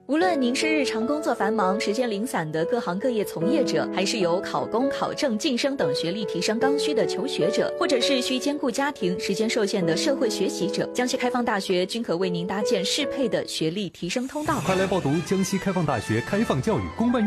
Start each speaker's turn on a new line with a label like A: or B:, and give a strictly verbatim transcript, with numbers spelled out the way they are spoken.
A: 无论您是日常工作繁忙、时间零散的各行各业从业者，还是有考公、考证、晋升等学历提升刚需的求学者，或者是需兼顾家庭、时间受限的社会学习者，江西开放大学均可为您搭建适配的学历提升通道。
B: 快来报读江西开放大学开放教育公办